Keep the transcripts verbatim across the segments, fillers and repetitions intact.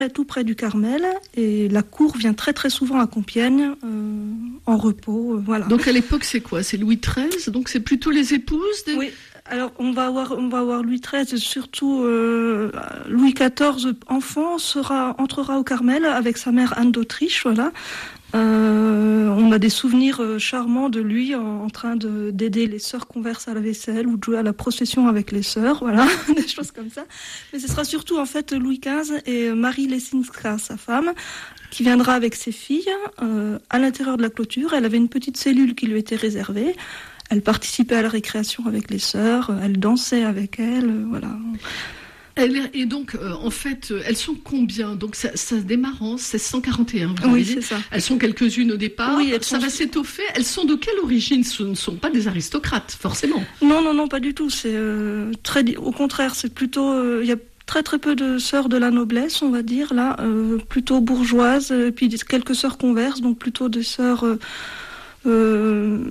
tout près du Carmel, et la cour vient très très souvent à Compiègne, euh, en repos, euh, voilà. Donc à l'époque c'est quoi? C'est Louis treize, donc c'est plutôt les épouses des... Oui, alors on va avoir, on va avoir Louis treize, et surtout euh, Louis quatorze, enfant, sera, entrera au Carmel avec sa mère Anne d'Autriche, voilà. Euh, on a des souvenirs euh, charmants de lui en, en train de, d'aider les sœurs converses à la vaisselle ou de jouer à la procession avec les sœurs, voilà, des choses comme ça. Mais ce sera surtout en fait Louis quinze et Marie Lesinska, sa femme, qui viendra avec ses filles euh, à l'intérieur de la clôture. Elle avait une petite cellule qui lui était réservée. Elle participait à la récréation avec les sœurs, elle dansait avec elles, euh, voilà. Elle, et donc, euh, en fait, elles sont combien? Donc, ça, ça démarre en seize cent quarante et un, vous Oui, avez dit. c'est ça. Elles sont quelques-unes au départ. Oui, elles ça sont... va s'étoffer. Elles sont de quelle origine? Ce ne sont pas des aristocrates, forcément. Non, non, non, pas du tout. C'est euh, très, au contraire, c'est plutôt, il euh, y a très très peu de sœurs de la noblesse, on va dire là, euh, plutôt bourgeoises, et puis quelques sœurs converses, donc plutôt des sœurs. Euh, euh,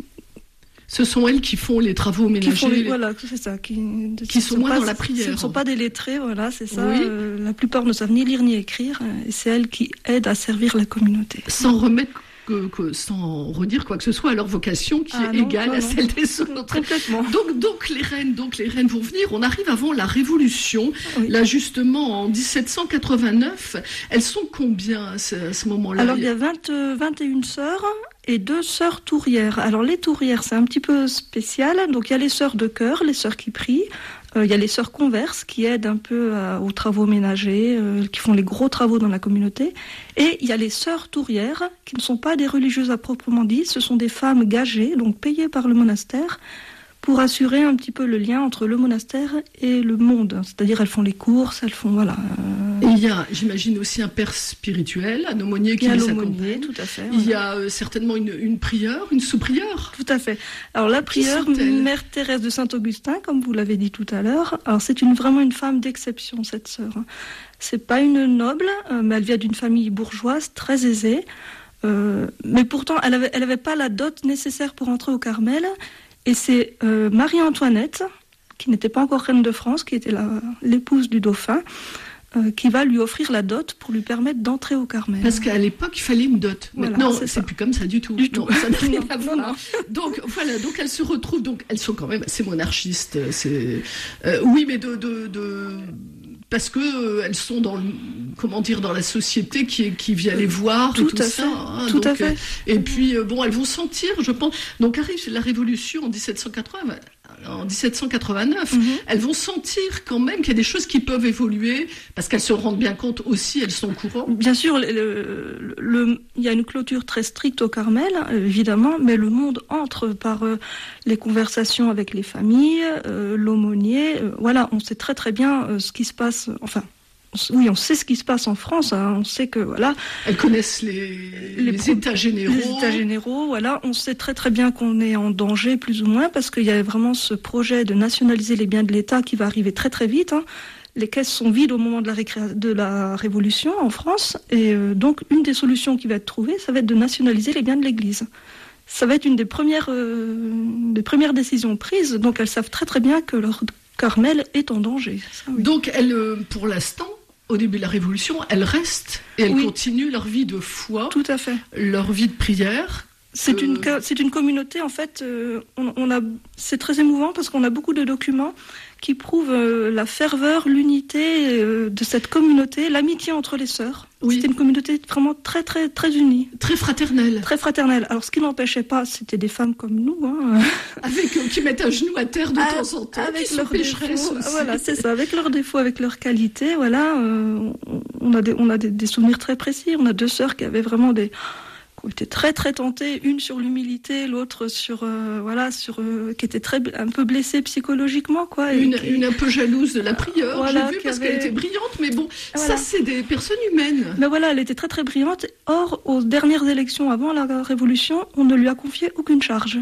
Ce sont elles qui font les travaux ménagers. Qui font les, voilà, c'est ça. Qui, qui sont, sont moins pas, dans la prière. Ce ne sont pas des lettrés, voilà, c'est ça. Oui. Euh, la plupart ne savent ni lire ni écrire, et c'est elles qui aident à servir la communauté. Sans remettre, que, que, sans redire quoi que ce soit à leur vocation qui ah est non, égale non, à non. celle des autres. Complètement. Donc, donc les reines, donc les reines vont venir. On arrive avant la Révolution. Oui. Là, justement, en dix-sept cent quatre-vingt-neuf, elles sont combien à ce, à ce moment-là? Alors, il y a vingt, vingt et une sœurs et deux sœurs tourières. Alors, les tourières, c'est un petit peu spécial. Donc, il y a les sœurs de chœur, les sœurs qui prient. Euh, il y a les sœurs converses qui aident un peu à, aux travaux ménagers, euh, qui font les gros travaux dans la communauté. Et il y a les sœurs tourières, qui ne sont pas des religieuses à proprement dit. Ce sont des femmes gagées, donc payées par le monastère, pour assurer un petit peu le lien entre le monastère et le monde. C'est-à-dire, elles font les courses, elles font, voilà... Et il y a, j'imagine, aussi un père spirituel, un aumônier qui les accompagne. Tout à fait. Il voilà. y a euh, certainement une, une prieure, une sous-prieure. Tout à fait. Alors la prieure, Mère Thérèse de Saint-Augustin, comme vous l'avez dit tout à l'heure. Alors c'est une, vraiment une femme d'exception, cette sœur. C'est pas une noble, euh, mais elle vient d'une famille bourgeoise très aisée. Euh, mais pourtant, elle avait, elle avait pas la dot nécessaire pour entrer au Carmel. Et c'est euh, Marie-Antoinette, qui n'était pas encore reine de France, qui était la, l'épouse du dauphin, Euh, qui va lui offrir la dot pour lui permettre d'entrer au Carmel. Parce qu'à l'époque, il fallait une dot. Voilà, Maintenant, c'est, c'est plus comme ça du tout. Du non, tout. Ça n'a rien non, à non, voir. non. Donc voilà, donc elles se retrouvent. Donc elles sont quand même assez monarchistes. C'est euh, oui, mais de, de, de... parce que euh, elles sont dans le, comment dire, dans la société qui qui vient les voir. Tout, et tout à ça. fait. Hein, tout donc, à fait. Euh, et puis euh, bon, elles vont sentir, je pense. Donc arrive la Révolution en dix-sept cent quatre-vingts. En dix-sept cent quatre-vingt-neuf, mm-hmm. Elles vont sentir quand même qu'il y a des choses qui peuvent évoluer, parce qu'elles se rendent bien compte aussi, elles sont au courant. Bien sûr, le, le, le, il y a une clôture très stricte au Carmel, évidemment, mais le monde entre par euh, les conversations avec les familles, euh, l'aumônier, euh, voilà, on sait très très bien euh, ce qui se passe, enfin... Oui, on sait ce qui se passe en France. Hein. On sait que voilà. Elles connaissent les, les, les pro- états généraux. Les états généraux, voilà. On sait très très bien qu'on est en danger, plus ou moins, parce qu'il y a vraiment ce projet de nationaliser les biens de l'État qui va arriver très très vite. Hein. Les caisses sont vides au moment de la, récré- de la Révolution en France, et euh, donc une des solutions qui va être trouvée, ça va être de nationaliser les biens de l'Église. Ça va être une des premières, euh, des premières décisions prises. Donc elles savent très très bien que leur Carmel est en danger. Ça, oui. Donc elles, pour l'instant. Au début de la Révolution, elles restent et elles oui. continuent leur vie de foi, tout à fait, leur vie de prière. C'est euh... une c'est une communauté en fait. Euh, on, on a c'est très émouvant parce qu'on a beaucoup de documents qui prouvent euh, la ferveur, l'unité euh, de cette communauté, l'amitié entre les sœurs. Oui. C'était une communauté vraiment très très très unie, très fraternelle, très fraternelle. Alors ce qui n'empêchait pas, c'était des femmes comme nous, hein, avec euh, qui mettent un genou à terre de à, temps en temps, avec qui leurs défauts. Voilà, c'est ça, avec leurs défauts, avec leurs qualités. Voilà, euh, on a des on a des, des souvenirs très précis. On a deux sœurs qui avaient vraiment des qui étaient très très tentées, une sur l'humilité, l'autre sur euh, voilà sur euh, qui était très un peu blessée psychologiquement quoi. Une, qui, une un peu jalouse de la prieure, voilà, j'ai vu parce avait... qu'elle était brillante, mais bon, voilà. Ça c'est des personnes humaines. Mais voilà, elle était très très brillante. Or, aux dernières élections avant la Révolution, on ne lui a confié aucune charge.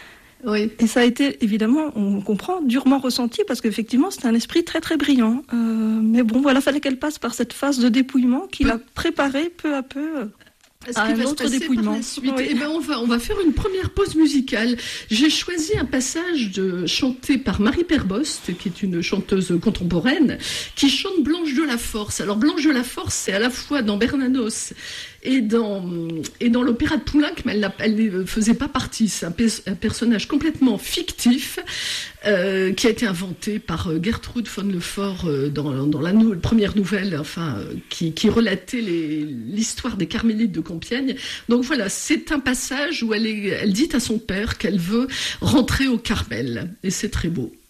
Oui. Et ça a été, évidemment, on comprend, durement ressenti, parce qu'effectivement, c'était un esprit très très brillant. Euh, mais bon, voilà, fallait qu'elle passe par cette phase de dépouillement qui Peu... l'a préparée peu à peu. à ce qui va se passer par la suite. Oui. Eh ben on va on va faire une première pause musicale. J'ai choisi un passage de chanté par Marie Perbost, qui est une chanteuse contemporaine, qui chante Blanche de la Force. Alors Blanche de la Force, c'est à la fois dans Bernanos et dans et dans l'opéra de Poulenc, mais elle elle ne faisait pas partie. C'est un, pe- un personnage complètement fictif euh, qui a été inventé par Gertrude von Lefort euh, dans dans la nou- première nouvelle, enfin euh, qui qui relatait les, l'histoire des Carmélites de Compiègne. Donc voilà, c'est un passage où elle est elle dit à son père qu'elle veut rentrer au Carmel, et c'est très beau.